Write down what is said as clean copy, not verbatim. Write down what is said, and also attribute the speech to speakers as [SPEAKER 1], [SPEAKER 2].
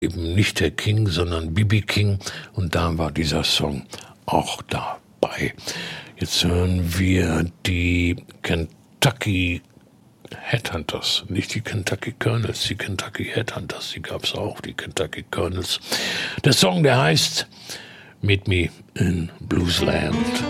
[SPEAKER 1] eben nicht der King, sondern B.B. King. Und da war dieser Song auch dabei. Jetzt hören wir die Kentucky Headhunters, nicht die Kentucky Colonels, die Kentucky Headhunters, die gab es auch, die Kentucky Colonels. Der Song, der heißt Meet Me in Bluesland.